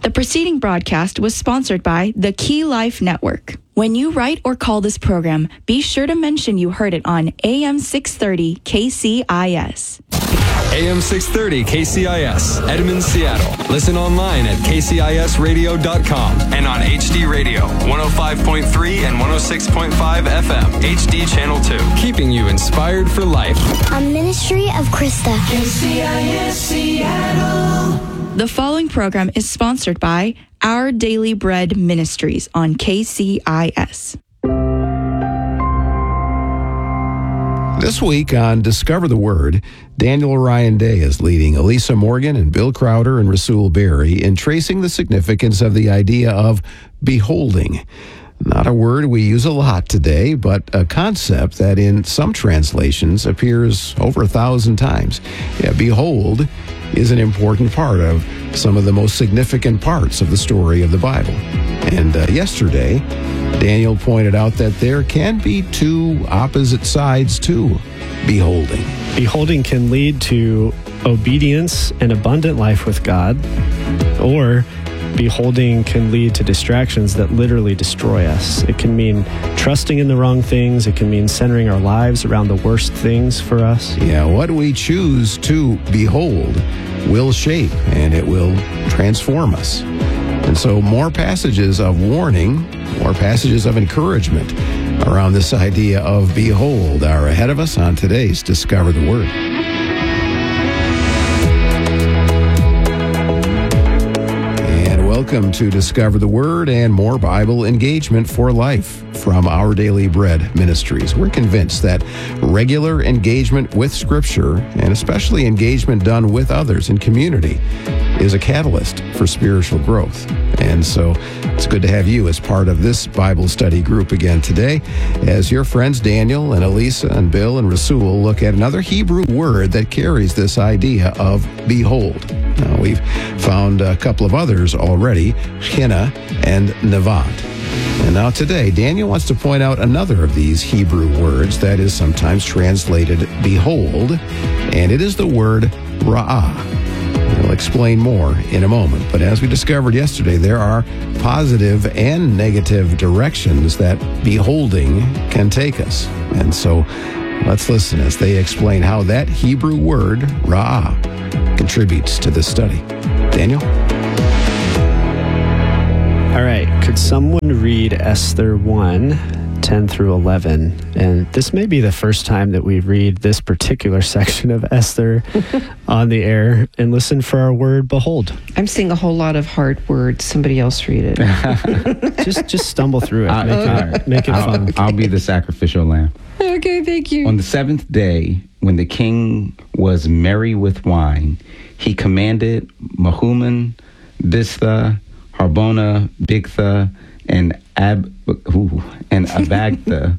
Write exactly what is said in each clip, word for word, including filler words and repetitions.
The preceding broadcast was sponsored by the Key Life Network. When you write or call this program, be sure to mention you heard it on A M six thirty K C I S. A M six thirty K C I S, Edmonds, Seattle. Listen online at k c i s radio dot com and on H D Radio, one oh five point three and one oh six point five F M, H D Channel two. Keeping you inspired for life. A ministry of Krista. K C I S Seattle. The following program is sponsored by Our Daily Bread Ministries on K C I S. This week on Discover the Word, Daniel Ryan Day is leading Elisa Morgan and Bill Crowder and Rasul Berry in tracing the significance of the idea of beholding. Not a word we use a lot today, but a concept that in some translations appears over a thousand times. Yeah, behold is an important part of some of the most significant parts of the story of the Bible. And uh, yesterday, Daniel pointed out that there can be two opposite sides to beholding. Beholding can lead to obedience and abundant life with God, or beholding can lead to distractions that literally destroy us. It can mean trusting in the wrong things. It can mean centering our lives around the worst things for us. Yeah, what we choose to behold will shape and it will transform us. And so more passages of warning, more passages of encouragement around this idea of behold are ahead of us on today's Discover the Word. Welcome to Discover the Word and more Bible engagement for life from Our Daily Bread Ministries. We're convinced that regular engagement with Scripture, and especially engagement done with others in community, is a catalyst for spiritual growth. And so it's good to have you as part of this Bible study group again today, as your friends Daniel and Elisa and Bill and Rasul look at another Hebrew word that carries this idea of behold. Now, we've found a couple of others already, Hina and Nevat. And now today, Daniel wants to point out another of these Hebrew words that is sometimes translated behold, and it is the word ra'ah. We'll explain more in a moment, but as we discovered yesterday, there are positive and negative directions that beholding can take us. And so let's listen as they explain how that Hebrew word, ra'ah, contributes to this study. Daniel? All right, could someone read Esther one, ten through eleven? And this may be the first time that we read this particular section of Esther on the air. And listen for our word, behold. I'm seeing a whole lot of hard words. Somebody else read it. just just stumble through it. Uh, make okay. it, make it I'll, fun. I'll be the sacrificial lamb. Okay, thank you. On the seventh day, when the king was merry with wine, he commanded Mehuman, Biztha, Harbona, Bigtha, and Ab ooh, and Abagtha,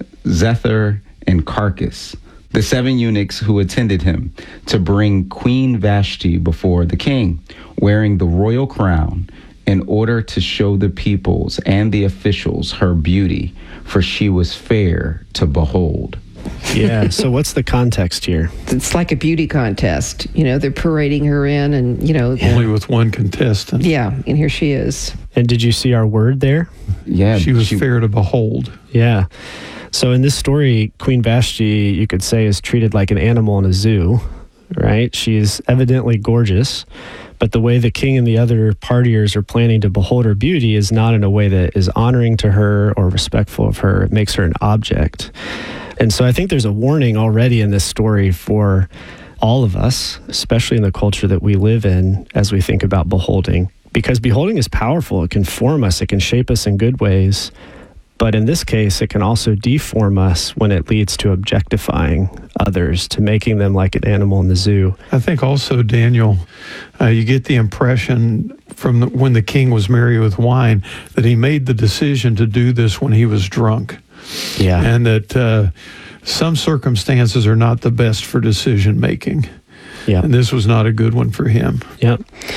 Zethar, and Carcass, the seven eunuchs who attended him, to bring Queen Vashti before the king, wearing the royal crown, in order to show the peoples and the officials her beauty, for she was fair to behold. Yeah, so what's the context here? It's like a beauty contest. You know, they're parading her in and, you know. Only with one contestant. Yeah, and here she is. And did you see our word there? Yeah. She was she, fair to behold. Yeah. So in this story, Queen Vashti, you could say, is treated like an animal in a zoo, right? She's evidently gorgeous, but the way the king and the other partiers are planning to behold her beauty is not in a way that is honoring to her or respectful of her. It makes her an object. And so I think there's a warning already in this story for all of us, especially in the culture that we live in, as we think about beholding. Because beholding is powerful. It can form us. It can shape us in good ways. But in this case, it can also deform us when it leads to objectifying others, to making them like an animal in the zoo. I think also, Daniel, uh, you get the impression from the, when the king was merry with wine that he made the decision to do this when he was drunk. Yeah. And that uh, some circumstances are not the best for decision making. Yeah. And this was not a good one for him. Yep.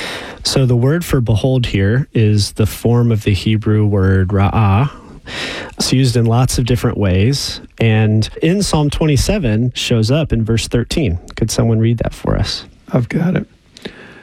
So the word for behold here is the form of the Hebrew word ra'ah. It's used in lots of different ways. And in Psalm twenty-seven shows up in verse thirteen. Could someone read that for us? I've got it.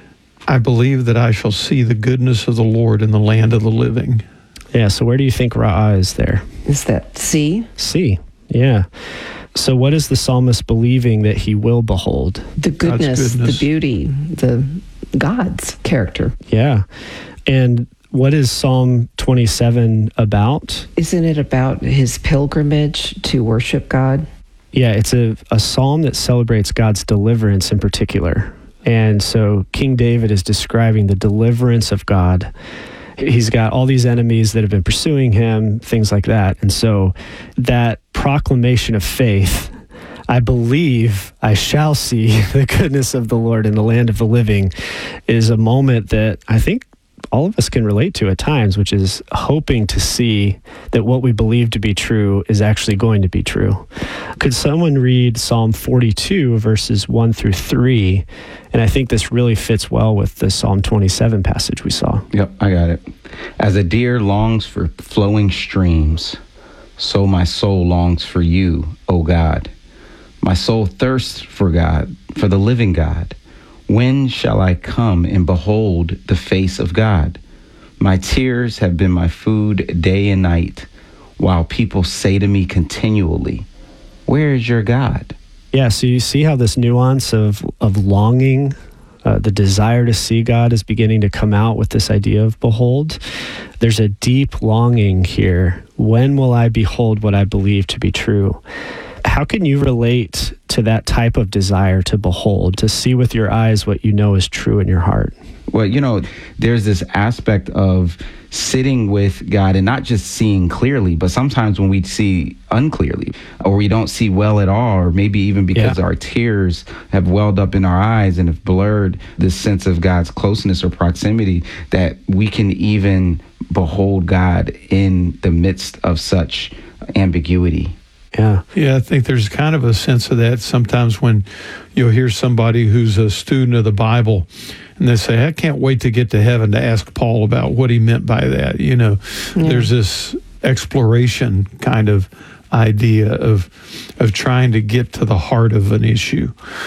I believe that I shall see the goodness of the Lord in the land of the living. Yeah, so where do you think Ra'ah is there? Is that see? See, yeah. So what is the psalmist believing that he will behold? The goodness, goodness. the beauty, the God's character. Yeah. And what is Psalm twenty-seven about? Isn't it about his pilgrimage to worship God? Yeah, it's a, a psalm that celebrates God's deliverance in particular. And so King David is describing the deliverance of God. He's got all these enemies that have been pursuing him, things like that. And so that proclamation of faith, I believe I shall see the goodness of the Lord in the land of the living, is a moment that I think all of us can relate to at times, which is hoping to see that what we believe to be true is actually going to be true. Could someone read Psalm forty-two, verses one through three? And I think this really fits well with the Psalm twenty-seven passage we saw. Yep, I got it. As a deer longs for flowing streams, so my soul longs for you, O God. My soul thirsts for God, for the living God. When shall I come and behold the face of God? My tears have been my food day and night, while people say to me continually, where is your God? Yeah, so you see how this nuance of, of longing, uh, the desire to see God is beginning to come out with this idea of behold. There's a deep longing here. When will I behold what I believe to be true? How can you relate to that type of desire to behold, to see with your eyes what you know is true in your heart? Well, you know, there's this aspect of sitting with God and not just seeing clearly, but sometimes when we see unclearly or we don't see well at all, or maybe even because Yeah. our tears have welled up in our eyes and have blurred this sense of God's closeness or proximity, that we can even behold God in the midst of such ambiguity. Yeah. Yeah, I think there's kind of a sense of that sometimes when you'll hear somebody who's a student of the Bible and they say, I can't wait to get to heaven to ask Paul about what he meant by that. You know, yeah. There's this exploration kind of idea of of trying to get to the heart of an issue.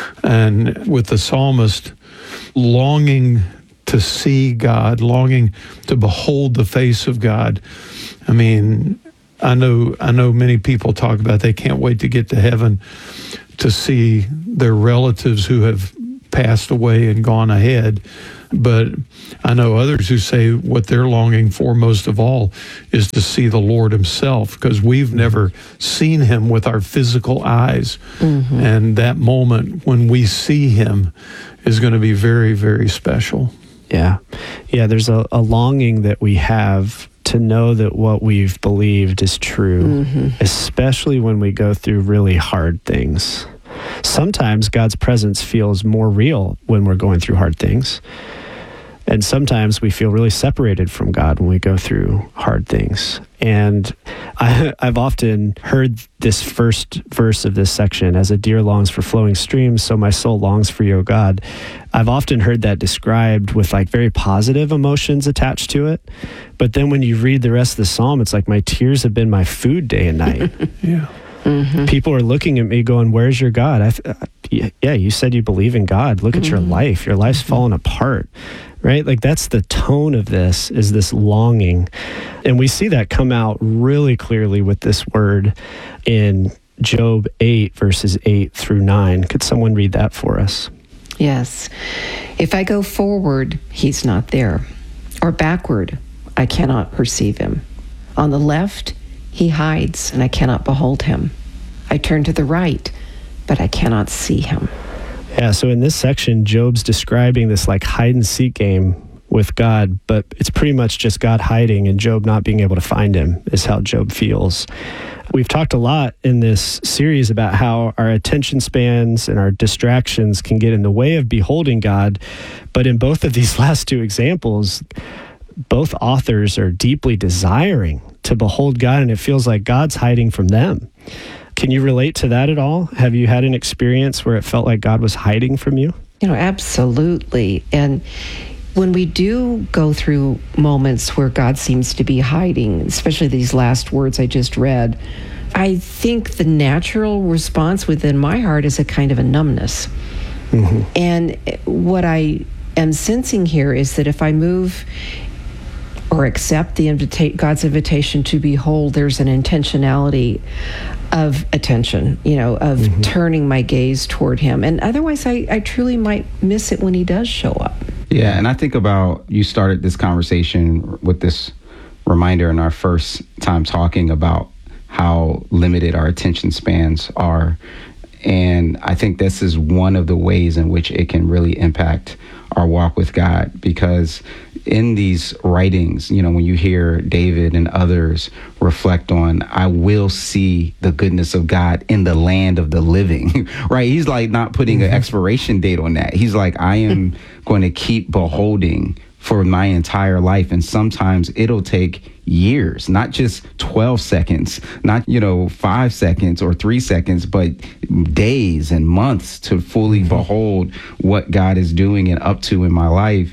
And with the psalmist longing to see God, longing to behold the face of God, I mean, I know I know many people talk about they can't wait to get to heaven to see their relatives who have passed away and gone ahead. But I know others who say what they're longing for most of all is to see the Lord himself, because we've never seen him with our physical eyes. Mm-hmm. And that moment when we see him is going to be very, very special. Yeah. Yeah, there's a, a longing that we have to know that what we've believed is true, mm-hmm. especially when we go through really hard things. Sometimes God's presence feels more real when we're going through hard things. And sometimes we feel really separated from God when we go through hard things. And I, I've often heard this first verse of this section, as a deer longs for flowing streams, so my soul longs for you, O God. I've often heard that described with like very positive emotions attached to it. But then when you read the rest of the psalm, it's like my tears have been my food day and night. Yeah. Mm-hmm. People are looking at me going, where's your God? I th- uh, yeah, you said you believe in God. Look mm-hmm. at your life. Your life's mm-hmm. fallen apart, right? Like that's the tone of this, is this longing. And we see that come out really clearly with this word in Job eight, verses eight through nine. Could someone read that for us? Yes. If I go forward, he's not there. Or backward, I cannot perceive him. On the left, he hides, and I cannot behold him. I turn to the right, but I cannot see him. Yeah, so in this section, Job's describing this like hide and seek game with God, but it's pretty much just God hiding and Job not being able to find him is how Job feels. We've talked a lot in this series about how our attention spans and our distractions can get in the way of beholding God, but in both of these last two examples, both authors are deeply desiring to behold God, and it feels like God's hiding from them. Can you relate to that at all? Have you had an experience where it felt like God was hiding from you? You know, absolutely. And when we do go through moments where God seems to be hiding, especially these last words I just read, I think the natural response within my heart is a kind of a numbness. Mm-hmm. And what I am sensing here is that if I move or accept the invita- God's invitation to behold, there's an intentionality of attention, you know, of mm-hmm. turning my gaze toward him. And otherwise, I, I truly might miss it when he does show up. Yeah, and I think about, you started this conversation with this reminder in our first time talking about how limited our attention spans are. And I think this is one of the ways in which it can really impact our walk with God, because in these writings, you know, when you hear David and others reflect on, I will see the goodness of God in the land of the living, right? He's like not putting mm-hmm. an expiration date on that. He's like, I am going to keep beholding for my entire life. And sometimes it'll take years, not just twelve seconds, not, you know, five seconds or three seconds, but days and months to fully mm-hmm. behold what God is doing and up to in my life.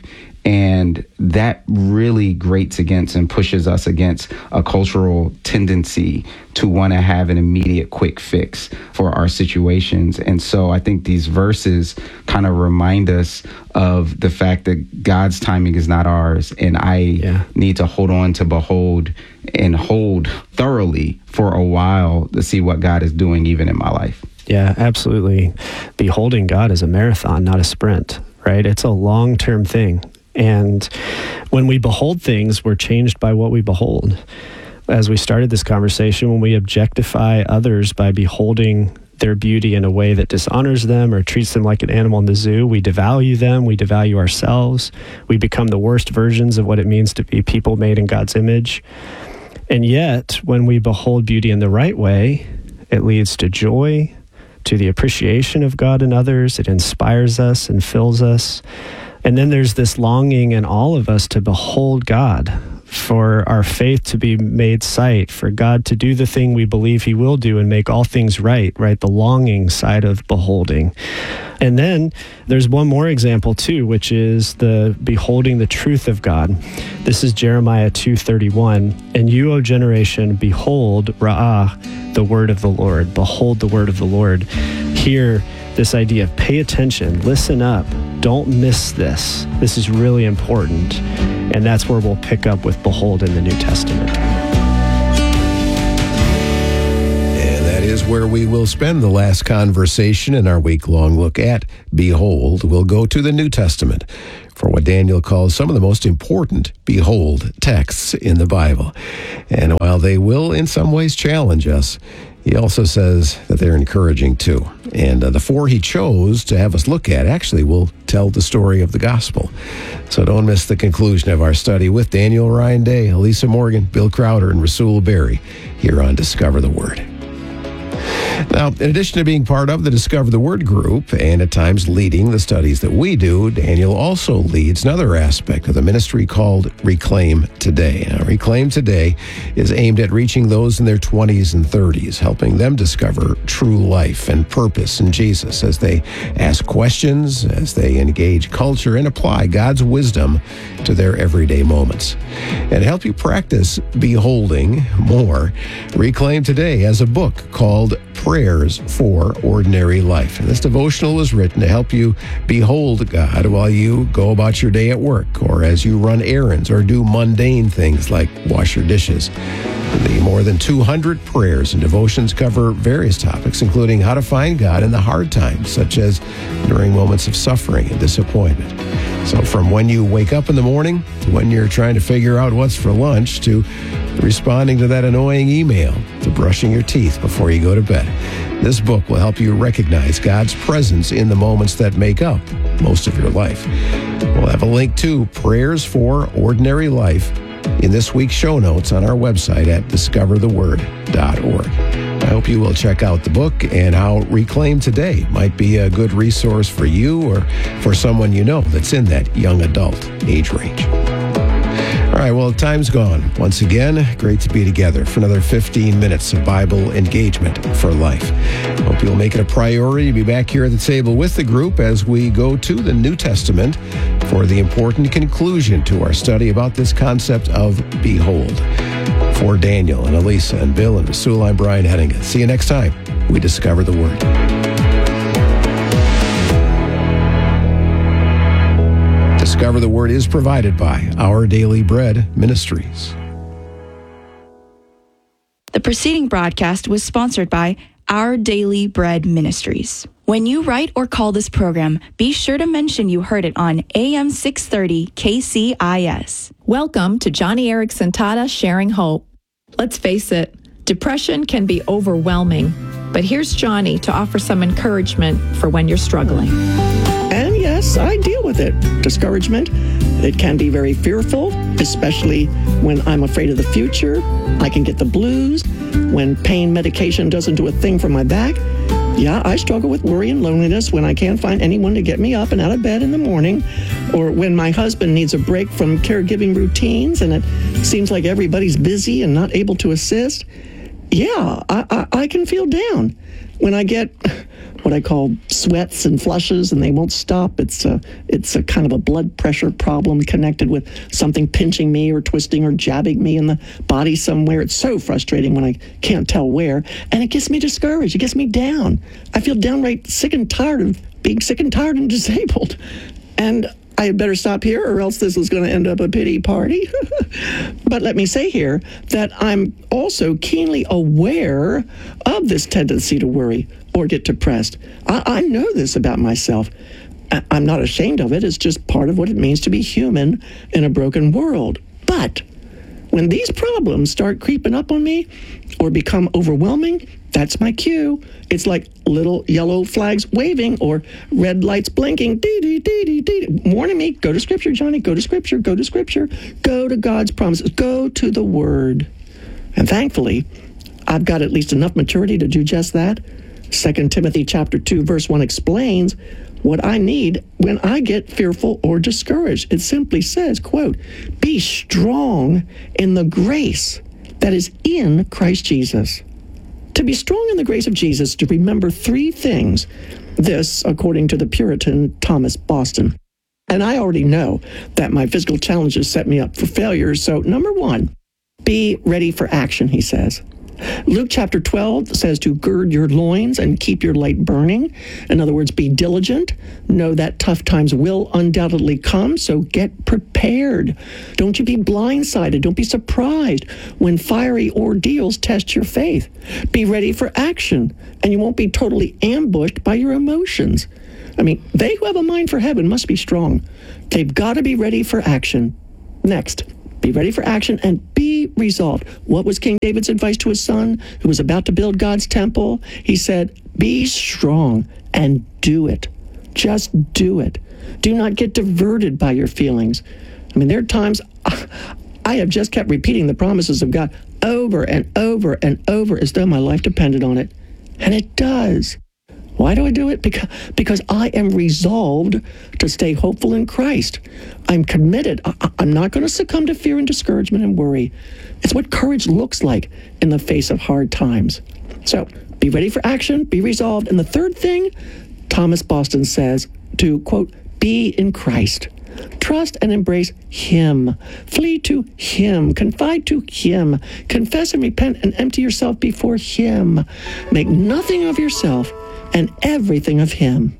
And that really grates against and pushes us against a cultural tendency to want to have an immediate quick fix for our situations. And so I think these verses kind of remind us of the fact that God's timing is not ours. And I yeah. need to hold on to behold and hold thoroughly for a while to see what God is doing even in my life. Yeah, absolutely. Beholding God is a marathon, not a sprint, right? It's a long-term thing. And when we behold things, we're changed by what we behold. As we started this conversation, when we objectify others by beholding their beauty in a way that dishonors them or treats them like an animal in the zoo, we devalue them, we devalue ourselves, we become the worst versions of what it means to be people made in God's image. And yet, when we behold beauty in the right way, it leads to joy, to the appreciation of God in others. It inspires us and fills us. And then there's this longing in all of us to behold God, for our faith to be made sight, for God to do the thing we believe he will do and make all things right, right? The longing side of beholding. And then there's one more example too, which is the beholding the truth of God. This is Jeremiah two thirty-one. And you, O generation, behold, ra'ah, the word of the Lord. Behold the word of the Lord. Here, this idea of pay attention, listen up, don't miss this. This is really important. And that's where we'll pick up with behold in the New Testament. And that is where we will spend the last conversation in our week-long look at behold. We'll go to the New Testament for what Daniel calls some of the most important behold texts in the Bible. And while they will in some ways challenge us, he also says that they're encouraging too. And uh, the four he chose to have us look at actually will tell the story of the gospel. So don't miss the conclusion of our study with Daniel Ryan Day, Elisa Morgan, Bill Crowder, and Rasul Berry here on Discover the Word. Now, in addition to being part of the Discover the Word group and at times leading the studies that we do, Daniel also leads another aspect of the ministry called Reclaim Today. Now, Reclaim Today is aimed at reaching those in their twenties and thirties, helping them discover true life and purpose in Jesus as they ask questions, as they engage culture, and apply God's wisdom to their everyday moments. And to help you practice beholding more, Reclaim Today has a book called Prayers for Ordinary Life. And this devotional was written to help you behold God while you go about your day at work, or as you run errands or do mundane things like wash your dishes. The more than two hundred prayers and devotions cover various topics, including how to find God in the hard times, such as during moments of suffering and disappointment. So from when you wake up in the morning, to when you're trying to figure out what's for lunch, to responding to that annoying email, to brushing your teeth before you go to bed, this book will help you recognize God's presence in the moments that make up most of your life. We'll have a link to Prayers for Ordinary Life in this week's show notes on our website at discover the word dot org. I hope you will check out the book and how Reclaim Today might be a good resource for you or for someone you know that's in that young adult age range. All right, well, time's gone. Once again, great to be together for another fifteen minutes of Bible engagement for life. Hope you'll make it a priority to be back here at the table with the group as we go to the New Testament for the important conclusion to our study about this concept of behold. For Daniel and Elisa and Bill and Rasul, I'm Brian Hennigan. See you next time we discover the Word. Discover the Word is provided by Our Daily Bread Ministries. The preceding broadcast was sponsored by Our Daily Bread Ministries. When you write or call this program, be sure to mention you heard it on A M six thirty K C I S. Welcome to Johnny Erickson Tata Sharing Hope. Let's face it, depression can be overwhelming, but here's Johnny to offer some encouragement for when you're struggling. And yes, I deal with it. Discouragement, it can be very fearful, especially when I'm afraid of the future. I can get the blues. When pain medication doesn't do a thing for my back. Yeah, I struggle with worry and loneliness when I can't find anyone to get me up and out of bed in the morning, or when my husband needs a break from caregiving routines and it seems like everybody's busy and not able to assist. Yeah, I, I, I can feel down. When I get what I call sweats and flushes and they won't stop, it's a, it's a kind of a blood pressure problem connected with something pinching me or twisting or jabbing me in the body somewhere. It's so frustrating when I can't tell where, and it gets me discouraged. It gets me down. I feel downright sick and tired of being sick and tired and disabled. And I had better stop here or else this is going to end up a pity party. But let me say here that I'm also keenly aware of this tendency to worry or get depressed. I, I know this about myself. I, I'm not ashamed of it. It's just part of what it means to be human in a broken world. But when these problems start creeping up on me or become overwhelming, that's my cue. It's like little yellow flags waving or red lights blinking. Dee, dee, dee, dee, dee, warning me, go to Scripture, Johnny, go to Scripture, go to Scripture, go to God's promises, go to the Word. And thankfully, I've got at least enough maturity to do just that. Second Timothy chapter two, verse one explains what I need when I get fearful or discouraged. It simply says, quote, be strong in the grace that is in Christ Jesus. To be strong in the grace of Jesus, to remember three things. This, according to the Puritan Thomas Boston. And I already know that my physical challenges set me up for failure. So number one, be ready for action, he says. Luke chapter twelve says to gird your loins and keep your light burning. In other words, be diligent. Know that tough times will undoubtedly come, so get prepared. Don't you be blindsided. Don't be surprised when fiery ordeals test your faith. Be ready for action, and you won't be totally ambushed by your emotions. I mean, they who have a mind for heaven must be strong. They've got to be ready for action. Next, be ready for action and be resolved. What was King David's advice to his son who was about to build God's temple? He said, be strong and do it. Just do it. Do not get diverted by your feelings. I mean, there are times I have just kept repeating the promises of God over and over and over as though my life depended on it. And it does. Why do I do it? Because, because I am resolved to stay hopeful in Christ. I'm committed. I, I'm not going to succumb to fear and discouragement and worry. It's what courage looks like in the face of hard times. So be ready for action, be resolved. And the third thing, Thomas Boston says to, quote, be in Christ. Trust and embrace Him. Flee to Him. Confide to Him. Confess and repent and empty yourself before Him. Make nothing of yourself and everything of Him.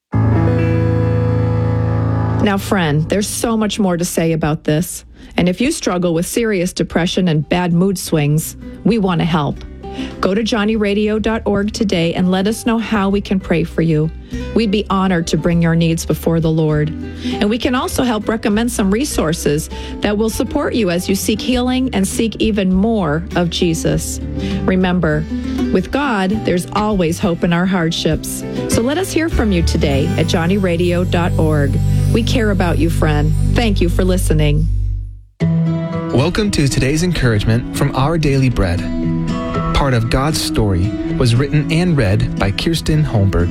Now, friend, there's so much more to say about this. And if you struggle with serious depression and bad mood swings, we want to help. Go to johnny radio dot org today and let us know how we can pray for you. We'd be honored to bring your needs before the Lord. And we can also help recommend some resources that will support you as you seek healing and seek even more of Jesus. Remember, with God, there's always hope in our hardships. So let us hear from you today at johnny radio dot org. We care about you, friend. Thank you for listening. Welcome to today's encouragement from Our Daily Bread. Part of God's Story was written and read by Kirsten Holmberg.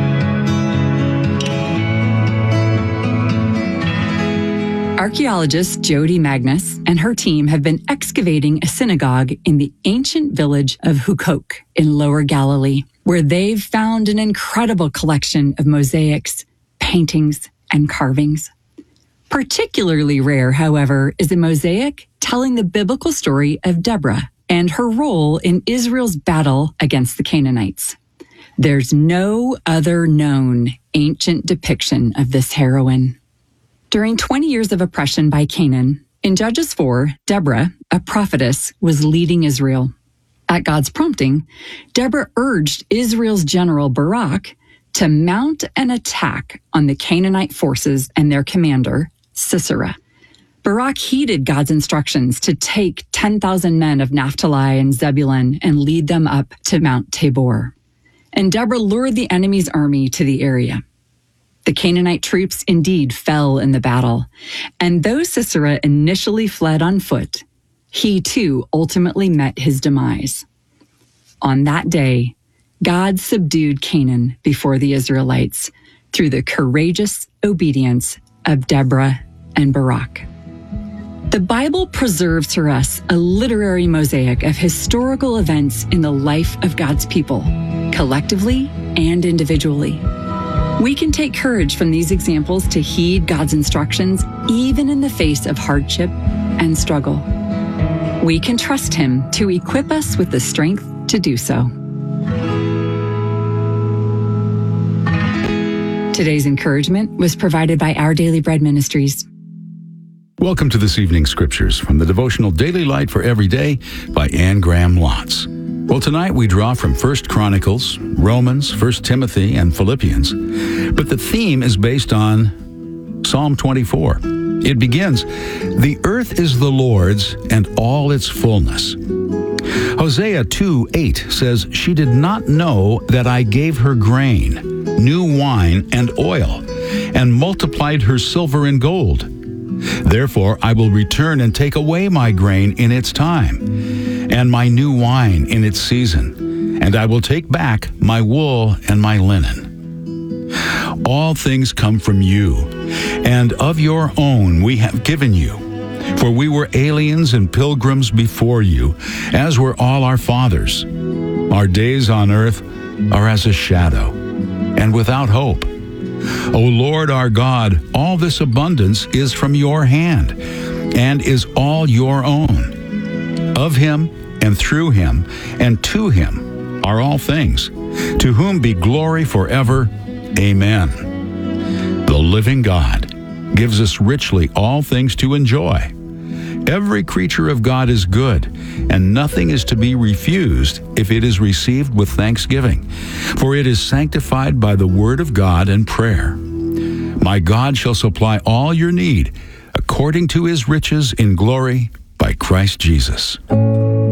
Archaeologist Jody Magnus and her team have been excavating a synagogue in the ancient village of Hukok in Lower Galilee, where they've found an incredible collection of mosaics, paintings, and carvings. Particularly rare, however, is a mosaic telling the biblical story of Deborah and her role in Israel's battle against the Canaanites. There's no other known ancient depiction of this heroine. During twenty years of oppression by Canaan, in Judges four, Deborah, a prophetess, was leading Israel. At God's prompting, Deborah urged Israel's general Barak to mount an attack on the Canaanite forces and their commander, Sisera. Barak heeded God's instructions to take ten thousand men of Naphtali and Zebulun and lead them up to Mount Tabor. And Deborah lured the enemy's army to the area. The Canaanite troops indeed fell in the battle, and though Sisera initially fled on foot, he too ultimately met his demise. On that day, God subdued Canaan before the Israelites through the courageous obedience of Deborah and Barak. The Bible preserves for us a literary mosaic of historical events in the life of God's people, collectively and individually. We can take courage from these examples to heed God's instructions, even in the face of hardship and struggle. We can trust Him to equip us with the strength to do so. Today's encouragement was provided by Our Daily Bread Ministries. Welcome to this evening's scriptures from the devotional Daily Light for Every Day by Anne Graham Lotz. Well, tonight we draw from First Chronicles, Romans, First Timothy, and Philippians, but the theme is based on Psalm twenty-four. It begins, "The earth is the Lord's and all its fullness." Hosea two eight says, "She did not know that I gave her grain, new wine, and oil, and multiplied her silver and gold. Therefore I will return and take away my grain in its time, and my new wine in its season, and I will take back my wool and my linen. All things come from you, and of your own we have given you. For we were aliens and pilgrims before you, as were all our fathers. Our days on earth are as a shadow, and without hope. O Lord our God, all this abundance is from your hand, and is all your own. Of him, and through him, and to him are all things, to whom be glory forever. Amen." The living God gives us richly all things to enjoy. Every creature of God is good, and nothing is to be refused if it is received with thanksgiving, for it is sanctified by the word of God and prayer. My God shall supply all your need according to his riches in glory by Christ Jesus.